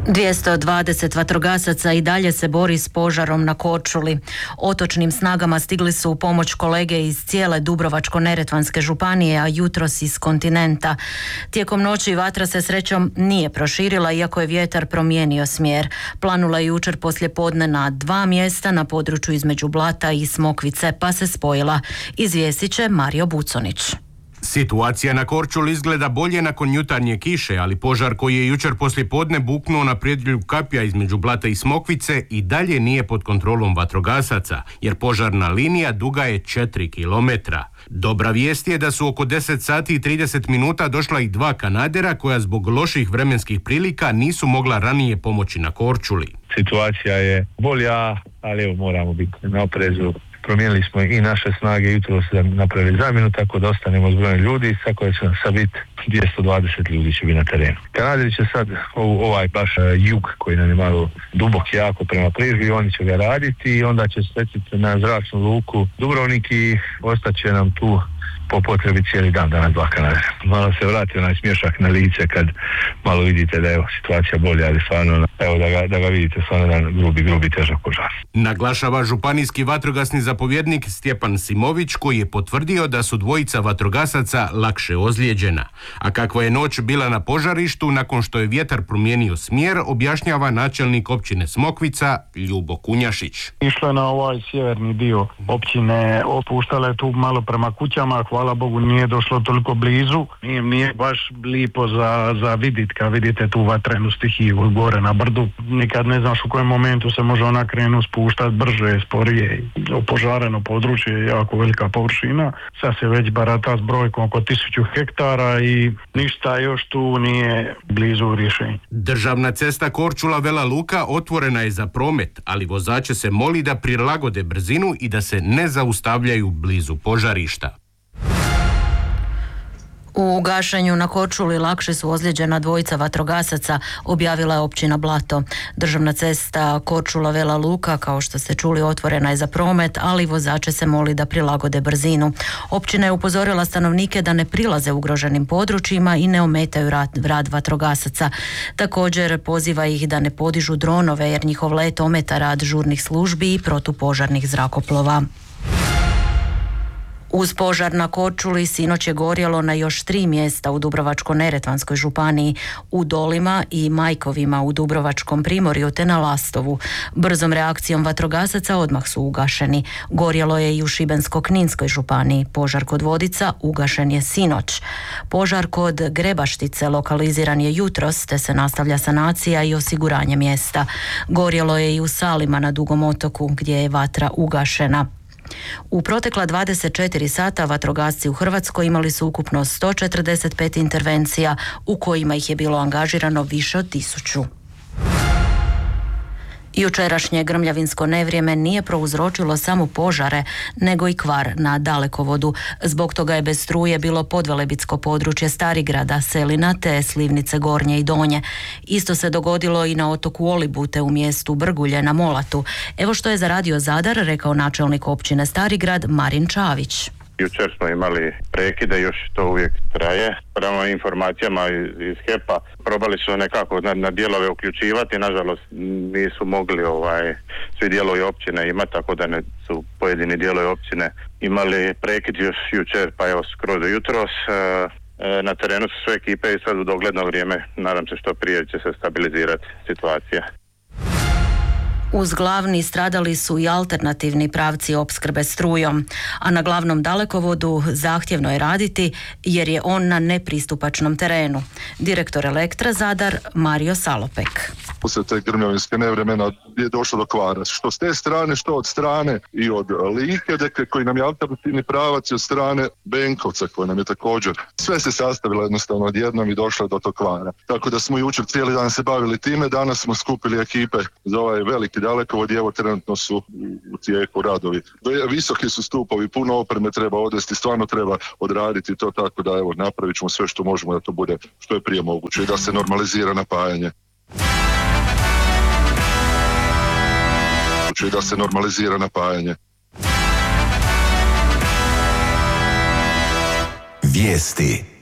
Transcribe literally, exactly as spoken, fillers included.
dvjesto dvadeset vatrogasaca i dalje se bori s požarom na Korčuli. Otočnim snagama stigli su u pomoć kolege iz cijele Dubrovačko-neretvanske županije, a jutros iz kontinenta. Tijekom noći vatra se srećom nije proširila, iako je vjetar promijenio smjer. Planula je jučer poslijepodne na dva mjesta na području između Blata i Smokvice, pa se spojila. Izvijestit će Mario Buconić. Situacija na Korčuli izgleda bolje nakon jutarnje kiše, ali požar koji je jučer poslijepodne buknuo na predjelju Kapja između Blata i Smokvice i dalje nije pod kontrolom vatrogasaca, jer požarna linija duga je četiri kilometra. Dobra vijest je da su oko deset sati i trideset minuta došla i dva kanadera koja zbog loših vremenskih prilika nisu mogla ranije pomoći na Korčuli. Situacija je bolja, ali evo moramo biti na oprezu. Promijenili smo i naše snage, jutro se napravili zamjenu, tako da ostanemo s brojem ljudi, tako da će sad biti dvjesto dvadeset ljudi će biti na terenu. Kanaderi će sad ovaj baš jug koji nam je malo dubok jako prema Prižu, oni će ga raditi i onda će sletiti na zračnu luku Dubrovnik i ostaće nam tu po potrebi cijeli dan, danas dva kanadera. Malo se vrati onaj smješak na lice kad malo vidite da je evo, situacija bolja, ali stvarno evo da ga, da ga vidite stvarno jedan grubi, grubi težak požar. Naglašava županijski vatrogasni zapovjednik Stjepan Simović, koji je potvrdio da su dvojica vatrogasaca lakše ozlijeđena. A kakva je noć bila na požarištu nakon što je vjetar promijenio smjer, objašnjava načelnik općine Smokvica Ljubo Kunjašić. Išlo je na ovaj sjeverni dio općine, opuštala je tu malo prema kućama, hvala Bogu nije došlo toliko blizu, nije, nije baš lipo za, za vidit kad vidite tu vatrenu stihiju gore na brdu. Nikad ne znaš u kojem momentu se može ona krenu spuštati brže, sporije. Opožareno područje je jako velika površina, sad se već barata s brojkom oko tisuću hektara i ništa još tu nije blizu rješenja. Državna cesta Korčula-Vela Luka otvorena je za promet, ali vozače se moli da prilagode brzinu i da se ne zaustavljaju blizu požarišta. U gašenju na Korčuli lakše su ozlijeđena dvojica vatrogasaca, objavila je općina Blato. Državna cesta Korčula-Vela Luka, kao što ste čuli, otvorena je za promet, ali vozače se moli da prilagode brzinu. Općina je upozorila stanovnike da ne prilaze ugroženim područjima i ne ometaju rad, rad vatrogasaca. Također poziva ih da ne podižu dronove, jer njihov let ometa rad žurnih službi i protupožarnih zrakoplova. Uz požar na Korčuli sinoć je gorjelo na još tri mjesta u Dubrovačko-neretvanskoj županiji, u Dolima i Majkovima u Dubrovačkom primorju te na Lastovu. Brzom reakcijom vatrogasaca odmah su ugašeni. Gorjelo je i u Šibensko-kninskoj županiji. Požar kod Vodica ugašen je sinoć. Požar kod Grebaštice lokaliziran je jutros, te se nastavlja sanacija i osiguranje mjesta. Gorjelo je i u Salima na Dugom otoku, gdje je vatra ugašena. U protekla dvadeset četiri sata vatrogasci u Hrvatskoj imali su ukupno sto četrdeset pet intervencija, u kojima ih je bilo angažirano više od tisuću. Jučerašnje grmljavinsko nevrijeme nije prouzročilo samo požare, nego i kvar na dalekovodu. Zbog toga je bez struje bilo podvelebitsko područje Starigrada, Selina te Slivnice Gornje i Donje. Isto se dogodilo i na otoku Olibu te u mjestu Brgulje na Molatu. Evo što je za Radio Zadar rekao načelnik općine Starigrad Marin Čavić. Jučer smo imali prekide, još to uvijek traje. Prema informacijama iz, iz H E P-a probali su nekako na, na dijelove uključivati, nažalost nisu mogli ovaj, svi dijelovi općine imati, tako da ne su pojedini dijelovi općine imali prekid još jučer, pa evo skroz do jutros. E, na terenu su sve ekipe i sad u dogledno vrijeme, nadam se što prije će se stabilizirati situacija. Uz glavni stradali su i alternativni pravci opskrbe strujom, a na glavnom dalekovodu zahtjevno je raditi jer je on na nepristupačnom terenu. Direktor Elektra Zadar Mario Salopek. Poslije te grmljavinske nevremena je došlo do kvara. Što s te strane, što od strane i od Like, dakle, koji nam je alternativni pravac, i od strane Benkovca koji nam je također. Sve se sastavilo jednostavno odjednom i došlo do tog kvara. Tako da smo jučer cijeli dan se bavili time, danas smo skupili ekipe za ovaj veliki dalekovod i evo trenutno su u tijeku radovi. Visoki su stupovi, puno opreme treba odvesti, stvarno treba odraditi to, tako da evo napravit ćemo sve što možemo da to bude što je prije moguće i da se normalizira napajanje. I da se normalizira napajanje. Vijesti.